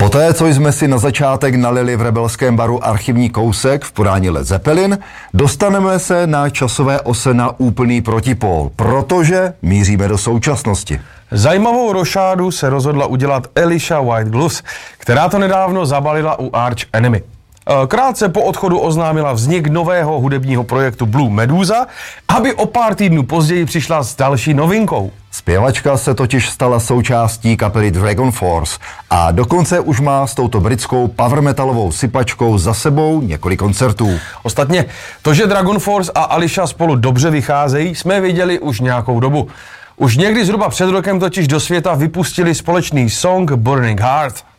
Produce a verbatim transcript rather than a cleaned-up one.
Poté, co jsme si na začátek nalili v rebelském baru archivní kousek v podání Led Zeppelin, dostaneme se na časové ose na úplný protipól, protože míříme do současnosti. Zajímavou rošádu se rozhodla udělat Alicia White Gloves, která to nedávno zabalila u Arch Enemy. Krátce po odchodu oznámila vznik nového hudebního projektu Blue Medusa, aby o pár týdnů později přišla s další novinkou. Zpěvačka se totiž stala součástí kapely Dragon Force a dokonce už má s touto britskou power metalovou sypačkou za sebou několik koncertů. Ostatně to, že Dragon Force a Alicia spolu dobře vycházejí, jsme viděli už nějakou dobu. Už někdy zhruba před rokem totiž do světa vypustili společný song Burning Heart.